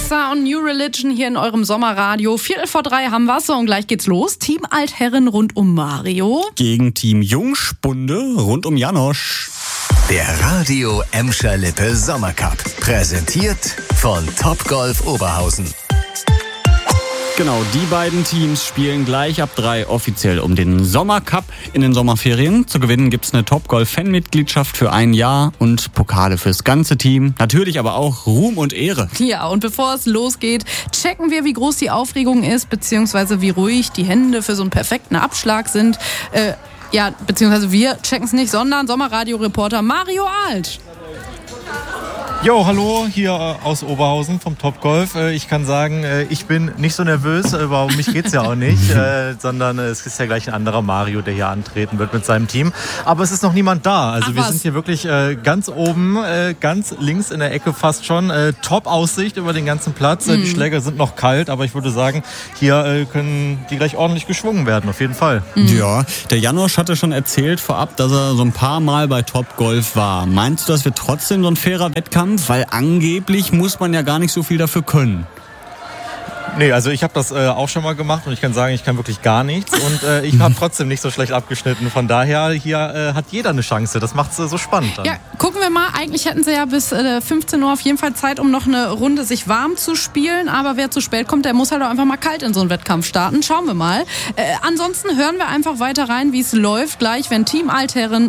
Alexa und New Religion hier in eurem Sommerradio. 2:45 haben wir's und gleich geht's los. Team Altherren rund um Mario. Gegen Team Jungspunde rund um Janosch. Der Radio Emscher Lippe Sommercup. Präsentiert von Topgolf Oberhausen. Genau, die beiden Teams spielen gleich ab 3 offiziell um den Sommercup in den Sommerferien. Zu gewinnen gibt's eine Topgolf-Fanmitgliedschaft für ein Jahr und Pokale fürs ganze Team. Natürlich aber auch Ruhm und Ehre. Ja, und bevor es losgeht, checken wir, wie groß die Aufregung ist, beziehungsweise wie ruhig die Hände für so einen perfekten Abschlag sind. Beziehungsweise wir checken es nicht, sondern Sommerradio-Reporter Mario Alt. Jo, hallo, hier aus Oberhausen vom Topgolf. Ich kann sagen, ich bin nicht so nervös, aber um mich geht's ja auch nicht, sondern es ist ja gleich ein anderer Mario, der hier antreten wird mit seinem Team. Aber es ist noch niemand da. Also wir sind hier wirklich ganz oben, ganz links in der Ecke fast schon. Top-Aussicht über den ganzen Platz. Die Schläger sind noch kalt, aber ich würde sagen, hier können die gleich ordentlich geschwungen werden, auf jeden Fall. Ja, der Janosch hatte schon erzählt vorab, dass er so ein paar Mal bei Topgolf war. Meinst du, das wird trotzdem so ein fairer Wettkampf? Weil angeblich muss man ja gar nicht so viel dafür können. Nee, also ich habe das auch schon mal gemacht und ich kann sagen, ich kann wirklich gar nichts und ich habe trotzdem nicht so schlecht abgeschnitten. Von daher, hier hat jeder eine Chance. Das macht es so spannend dann. Ja, gucken wir mal. Eigentlich hätten sie ja bis 15 Uhr auf jeden Fall Zeit, um noch eine Runde sich warm zu spielen. Aber wer zu spät kommt, der muss halt auch einfach mal kalt in so einen Wettkampf starten. Schauen wir mal. Ansonsten hören wir einfach weiter rein, wie es läuft. Gleich, wenn Team Altherren